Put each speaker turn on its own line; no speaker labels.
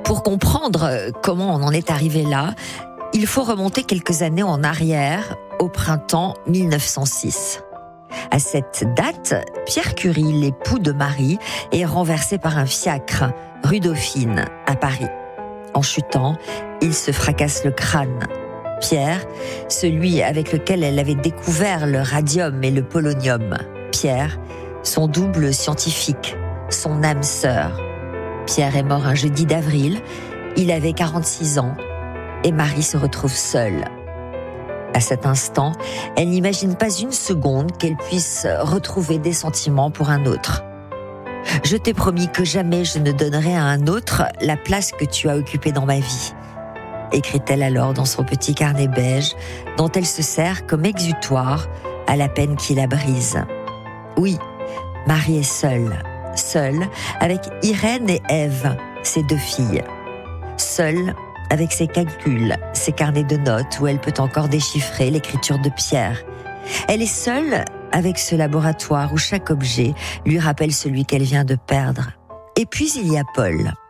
Pour comprendre comment on en est arrivé là, il faut remonter quelques années en arrière, au printemps 1906. À cette date, Pierre Curie, l'époux de Marie, est renversé par un fiacre, rue Dauphine, à Paris. En chutant, il se fracasse le crâne. Pierre, celui avec lequel elle avait découvert le radium et le polonium. Pierre, son double scientifique, son âme sœur. Pierre est mort un jeudi d'avril, il avait 46 ans, et Marie se retrouve seule. À cet instant, elle n'imagine pas une seconde qu'elle puisse retrouver des sentiments pour un autre. « Je t'ai promis que jamais je ne donnerai à un autre la place que tu as occupée dans ma vie », écrit-elle alors dans son petit carnet beige, dont elle se sert comme exutoire à la peine qui la brise. Oui, Marie est seule avec Irène et Ève, ses 2 filles. Seule avec ses calculs, ses carnets de notes où elle peut encore déchiffrer l'écriture de Pierre. Elle est seule avec ce laboratoire où chaque objet lui rappelle celui qu'elle vient de perdre. Et puis il y a Paul.